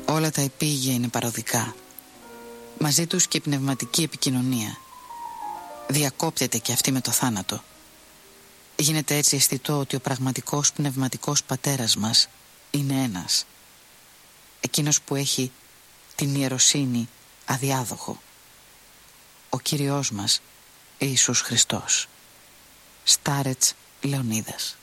Όλα τα επίγεια είναι παροδικά. Μαζί τους και η πνευματική επικοινωνία. Διακόπτεται και αυτή με το θάνατο. Γίνεται έτσι αισθητό ότι ο πραγματικός πνευματικός πατέρας μας είναι ένας. Εκείνος που έχει την ιεροσύνη αδιάδοχο. Ο Κύριος μας Ιησούς Χριστός. Στάρετς Λεωνίδας.